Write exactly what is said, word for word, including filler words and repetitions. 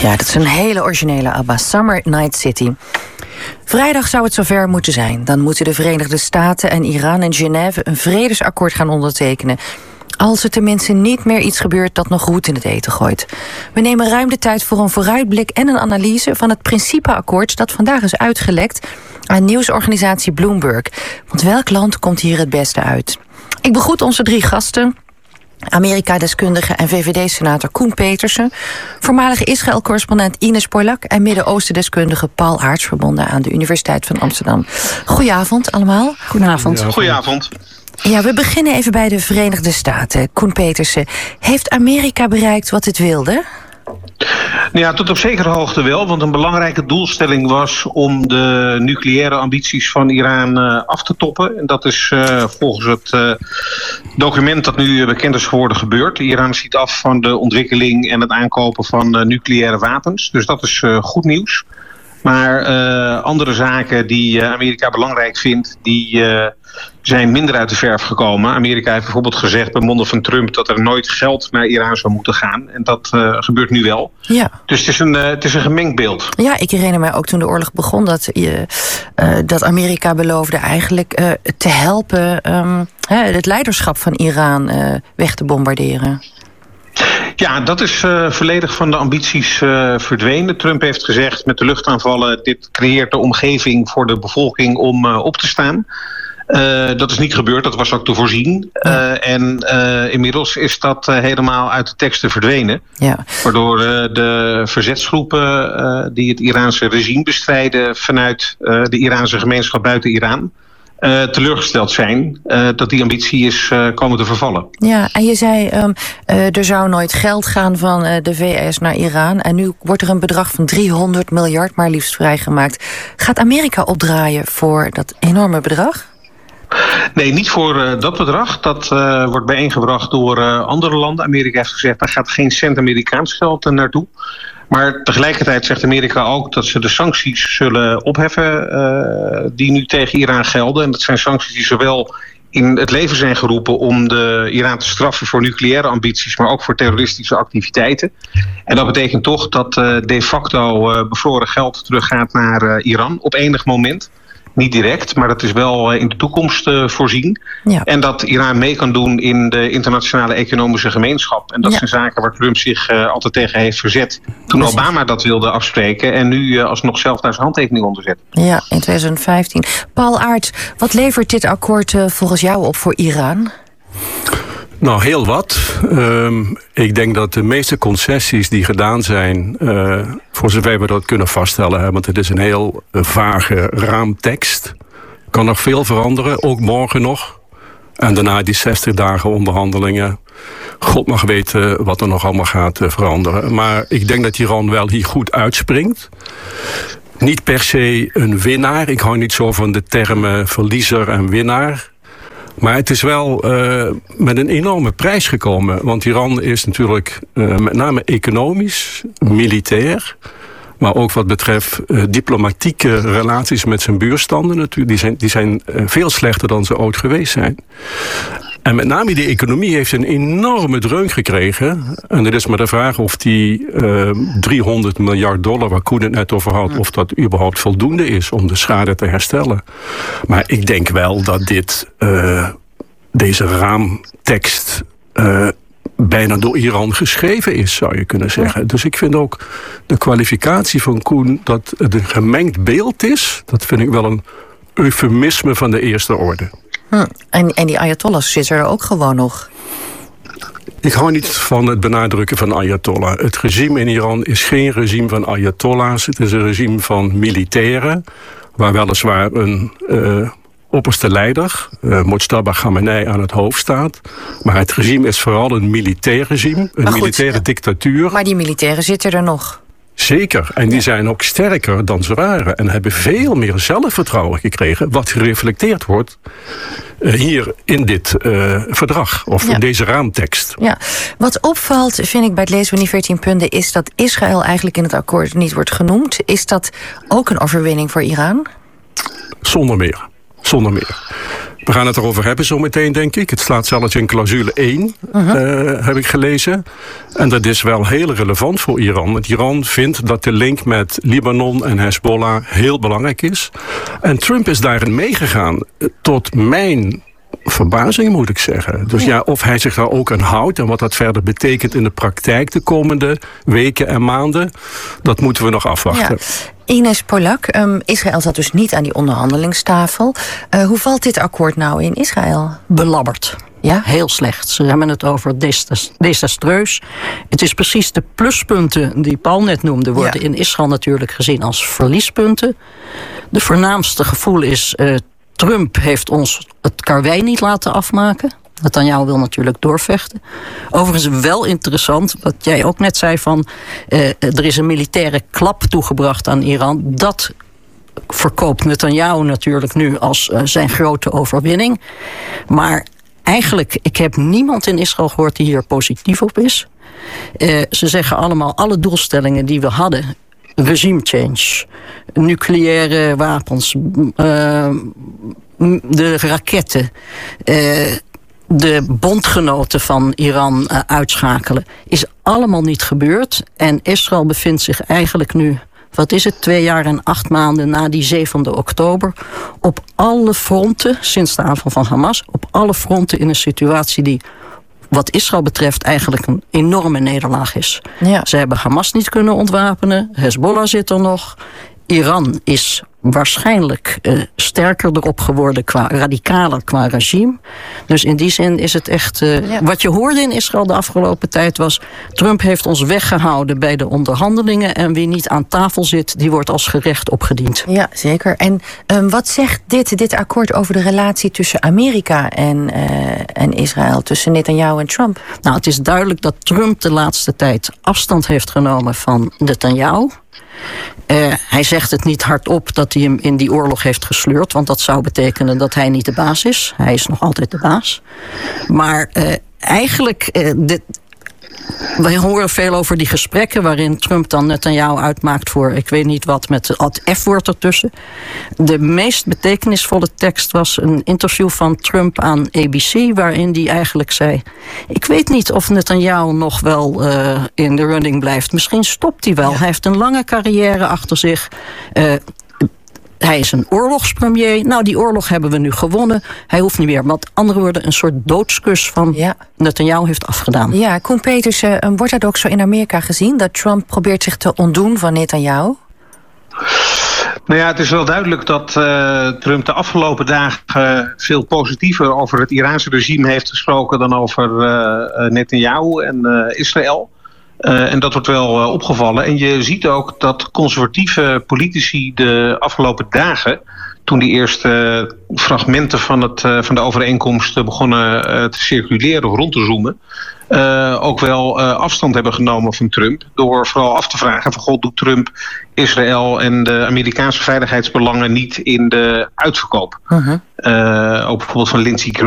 Ja, dat is een hele originele ABBA, Summer Night City. Vrijdag zou het zover moeten zijn. Dan moeten de Verenigde Staten en Iran in Genève een vredesakkoord gaan ondertekenen. Als er tenminste niet meer iets gebeurt dat nog roet in het eten gooit. We nemen ruim de tijd voor een vooruitblik en een analyse van het principeakkoord dat vandaag is uitgelekt aan nieuwsorganisatie Bloomberg. Want welk land komt hier het beste uit? Ik begroet onze drie gasten. Amerika-deskundige en V V D-senator Koen Petersen, voormalige Israël-correspondent Ines Poilak en Midden-Oosten-deskundige Paul Aerts, verbonden aan de Universiteit van Amsterdam. Goedenavond allemaal. Goedenavond. Ja, goedenavond. Ja, we beginnen even bij de Verenigde Staten. Koen Petersen, heeft Amerika bereikt wat het wilde? Nou ja, tot op zekere hoogte wel, want een belangrijke doelstelling was om de nucleaire ambities van Iran uh, af te toppen. En dat is uh, volgens het uh, document dat nu bekend is geworden gebeurd. Iran ziet af van de ontwikkeling en het aankopen van uh, nucleaire wapens. Dus dat is uh, goed nieuws. Maar uh, andere zaken die uh, Amerika belangrijk vindt, die uh, zijn minder uit de verf gekomen. Amerika heeft bijvoorbeeld gezegd bij monden van Trump dat er nooit geld naar Iran zou moeten gaan. En dat uh, gebeurt nu wel. Ja. Dus het is, een, uh, het is een gemengd beeld. Ja, ik herinner mij ook toen de oorlog begon dat, je, uh, dat Amerika beloofde eigenlijk uh, te helpen um, het leiderschap van Iran uh, weg te bombarderen. Ja, dat is uh, volledig van de ambities uh, verdwenen. Trump heeft gezegd met de luchtaanvallen, dit creëert de omgeving voor de bevolking om uh, op te staan. Uh, dat is niet gebeurd, dat was ook te voorzien. Uh, en uh, inmiddels is dat uh, helemaal uit de teksten verdwenen. Ja. Waardoor uh, de verzetsgroepen uh, die het Iraanse regime bestrijden vanuit uh, de Iraanse gemeenschap buiten Iran Uh, teleurgesteld zijn uh, dat die ambitie is uh, komen te vervallen. Ja, en je zei um, uh, er zou nooit geld gaan van uh, de V S naar Iran. En nu wordt er een bedrag van driehonderd miljard maar liefst vrijgemaakt. Gaat Amerika opdraaien voor dat enorme bedrag? Nee, niet voor uh, dat bedrag. Dat uh, wordt bijeengebracht door uh, andere landen. Amerika heeft gezegd, daar gaat geen cent Amerikaans geld uh, naartoe. Maar tegelijkertijd zegt Amerika ook dat ze de sancties zullen opheffen uh, die nu tegen Iran gelden. En dat zijn sancties die zowel in het leven zijn geroepen om de Iran te straffen voor nucleaire ambities, maar ook voor terroristische activiteiten. En dat betekent toch dat uh, de facto uh, bevroren geld teruggaat naar uh, Iran op enig moment. Niet direct, maar dat is wel in de toekomst uh, voorzien. Ja. En dat Iran mee kan doen in de internationale economische gemeenschap. En dat ja. zijn zaken waar Trump zich uh, altijd tegen heeft verzet. Toen Obama dat wilde afspreken en nu uh, alsnog zelf daar zijn handtekening onder zet. Ja, in twintig vijftien. Paul Aerts, wat levert dit akkoord uh, volgens jou op voor Iran? Nou, heel wat. Um, ik denk dat de meeste concessies die gedaan zijn, uh, voor zover we dat kunnen vaststellen, hè, want het is een heel uh, vage raamtekst, kan nog veel veranderen, ook morgen nog. En daarna die zestig dagen onderhandelingen. God mag weten wat er nog allemaal gaat uh, veranderen. Maar ik denk dat Iran wel hier goed uitspringt. Niet per se een winnaar. Ik hou niet zo van de termen verliezer en winnaar. Maar het is wel uh, met een enorme prijs gekomen. Want Iran is natuurlijk uh, met name economisch, militair, maar ook wat betreft uh, diplomatieke relaties met zijn buurstanden natuurlijk. Die zijn, die zijn uh, veel slechter dan ze ooit geweest zijn. En met name die economie heeft een enorme dreun gekregen. En het is maar de vraag of die uh, driehonderd miljard dollar, waar Koen het net over had, of dat überhaupt voldoende is om de schade te herstellen. Maar ik denk wel dat dit, uh, deze raamtekst uh, bijna door Iran geschreven is, zou je kunnen zeggen. Dus ik vind ook de kwalificatie van Koen dat het een gemengd beeld is, dat vind ik wel een eufemisme van de eerste orde. Hm. En, en die Ayatollahs zitten er ook gewoon nog. Ik hou niet van het benadrukken van Ayatollah. Het regime in Iran is geen regime van Ayatollahs. Het is een regime van militairen, waar weliswaar een uh, opperste leider, uh, Mojtaba Khamenei, aan het hoofd staat. Maar het regime is vooral een militair regime, een goed, militaire ja. dictatuur. Maar die militairen zitten er nog. Zeker, en die zijn ook sterker dan ze waren en hebben veel meer zelfvertrouwen gekregen, wat gereflecteerd wordt uh, hier in dit uh, verdrag of ja. in deze raamtekst. Ja. Wat opvalt, vind ik, bij het lezen van die veertien punten, is dat Israël eigenlijk in het akkoord niet wordt genoemd. Is dat ook een overwinning voor Iran? Zonder meer. Zonder meer. We gaan het erover hebben zo meteen, denk ik. Het slaat zelfs in clausule één, uh-huh. uh, heb ik gelezen. En dat is wel heel relevant voor Iran. Want Iran vindt dat de link met Libanon en Hezbollah heel belangrijk is. En Trump is daarin meegegaan. Tot mijn verbazing, moet ik zeggen. Dus ja, of hij zich daar ook aan houdt en wat dat verder betekent in de praktijk de komende weken en maanden, dat moeten we nog afwachten. Ja. Ines Polak, um, Israël zat dus niet aan die onderhandelingstafel. Uh, hoe valt dit akkoord nou in Israël? Belabberd. Ja, heel slecht. Ze hebben het over desastreus. Het is precies de pluspunten die Paul net noemde, worden ja. in Israël natuurlijk gezien als verliespunten. De voornaamste gevoel is, uh, Trump heeft ons het karwei niet laten afmaken. Netanyahu wil natuurlijk doorvechten. Overigens wel interessant, wat jij ook net zei van, Uh, er is een militaire klap toegebracht aan Iran. Dat verkoopt Netanyahu natuurlijk nu als uh, zijn grote overwinning. Maar eigenlijk, ik heb niemand in Israël gehoord die hier positief op is. Uh, ze zeggen allemaal, alle doelstellingen die we hadden, regime change, nucleaire wapens, uh, de raketten, uh, de bondgenoten van Iran uh, uitschakelen, is allemaal niet gebeurd. En Israël bevindt zich eigenlijk nu, wat is het, twee jaar en acht maanden na die zevende oktober... op alle fronten, sinds de aanval van Hamas, op alle fronten in een situatie die, wat Israël betreft, eigenlijk een enorme nederlaag is. Ja. Ze hebben Hamas niet kunnen ontwapenen, Hezbollah zit er nog. Iran is waarschijnlijk uh, sterker erop geworden, qua radicaler qua regime. Dus in die zin is het echt Uh, ja. Wat je hoorde in Israël de afgelopen tijd was, Trump heeft ons weggehouden bij de onderhandelingen en wie niet aan tafel zit, die wordt als gerecht opgediend. Ja, zeker. En um, wat zegt dit, dit akkoord over de relatie tussen Amerika en, uh, en Israël, tussen Netanyahu en Trump? Nou, het is duidelijk dat Trump de laatste tijd afstand heeft genomen van Netanyahu. Uh, hij zegt het niet hardop dat hij hem in die oorlog heeft gesleurd, want dat zou betekenen dat hij niet de baas is. Hij is nog altijd de baas. Maar uh, eigenlijk, uh, dit, wij horen veel over die gesprekken waarin Trump dan Netanyahu uitmaakt voor, ik weet niet wat, met het F-woord ertussen. De meest betekenisvolle tekst was een interview van Trump aan A B C, waarin hij eigenlijk zei, ik weet niet of Netanyahu nog wel uh, in de running blijft. Misschien stopt hij wel. Ja. Hij heeft een lange carrière achter zich. Uh, Hij is een oorlogspremier. Nou, die oorlog hebben we nu gewonnen. Hij hoeft niet meer. Met andere woorden, een soort doodskus van ja. Netanyahu heeft afgedaan. Ja, Koen Petersen, uh, wordt dat ook zo in Amerika gezien? Dat Trump probeert zich te ontdoen van Netanyahu? Nou ja, het is wel duidelijk dat uh, Trump de afgelopen dagen uh, veel positiever over het Iraanse regime heeft gesproken dan over uh, Netanyahu en uh, Israël. Uh, en dat wordt wel uh, opgevallen. En je ziet ook dat conservatieve politici de afgelopen dagen, toen die eerste uh, fragmenten van, het, uh, van de overeenkomst begonnen uh, te circuleren of rond te zoomen, uh, ook wel uh, afstand hebben genomen van Trump. Door vooral af te vragen van, god, doet Trump Israël en de Amerikaanse veiligheidsbelangen niet in de uitverkoop? Uh-huh. Uh, ook bijvoorbeeld van Lindsey Graham